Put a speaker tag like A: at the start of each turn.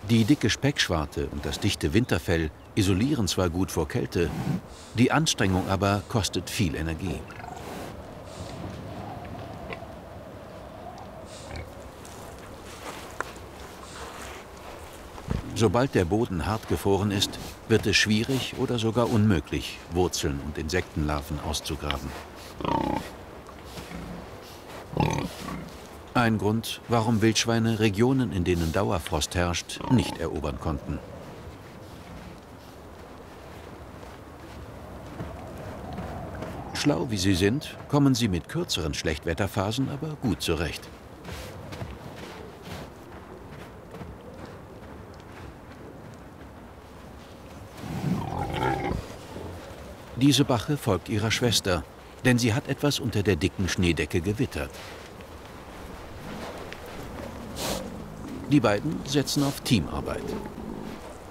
A: Die dicke Speckschwarte und das dichte Winterfell isolieren zwar gut vor Kälte, die Anstrengung aber kostet viel Energie. Sobald der Boden hart gefroren ist, wird es schwierig oder sogar unmöglich, Wurzeln und Insektenlarven auszugraben. Ein Grund, warum Wildschweine Regionen, in denen Dauerfrost herrscht, nicht erobern konnten. Schlau wie sie sind, kommen sie mit kürzeren Schlechtwetterphasen aber gut zurecht. Diese Bache folgt ihrer Schwester, denn sie hat etwas unter der dicken Schneedecke gewittert. Die beiden setzen auf Teamarbeit.